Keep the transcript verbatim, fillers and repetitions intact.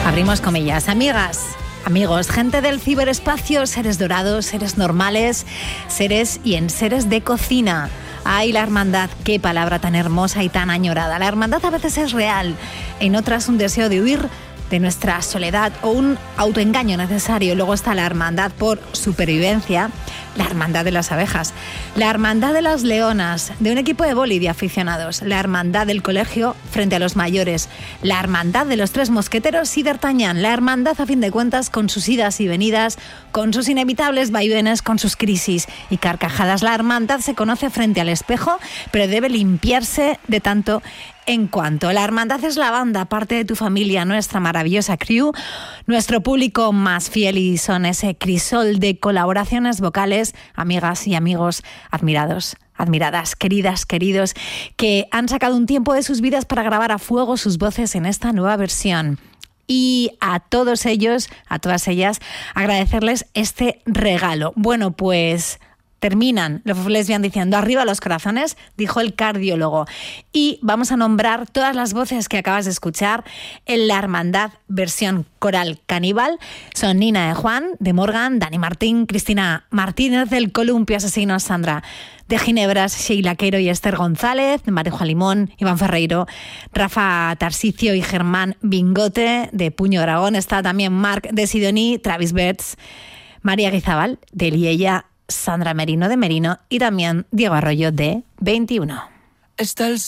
Abrimos comillas. Amigas, amigos, gente del ciberespacio, seres dorados, seres normales, seres y enseres de cocina. Ay, la hermandad, qué palabra tan hermosa y tan añorada. La hermandad a veces es real, en otras un deseo de huir de nuestra soledad o un autoengaño necesario. Luego está la hermandad por supervivencia, la hermandad de las abejas, la hermandad de las leonas, de un equipo de vóley de aficionados, la hermandad del colegio frente a los mayores, la hermandad de los tres mosqueteros y d'Artagnan, la hermandad a fin de cuentas con sus idas y venidas, con sus inevitables vaivenes, con sus crisis y carcajadas. La hermandad se conoce frente al espejo, pero debe limpiarse de tanto en cuanto. La hermandad es la banda, parte de tu familia, nuestra maravillosa crew, nuestro público más fiel, y son ese crisol de colaboraciones vocales, amigas y amigos admirados, admiradas, queridas, queridos, que han sacado un tiempo de sus vidas para grabar a fuego sus voces en esta nueva versión. Y a todos ellos, a todas ellas, agradecerles este regalo. Bueno, pues terminan los lesbian diciendo arriba los corazones, dijo el cardiólogo. Y vamos a nombrar todas las voces que acabas de escuchar en la hermandad versión coral caníbal. Son Nina de Juan, de Morgan, Dani Martín, Cristina Martínez del Columpio Asesino, Sandra de Ginebras, Sheila Queiro y Esther González, de María Juan Limón, Iván Ferreiro, Rafa Tarsicio y Germán Bingote, de Puño Dragón. Está también Marc de Sidoní, Travis Betts, María Guizabal de Liella, Sandra Merino de Merino y también Diego Arroyo de veintiuno. Está el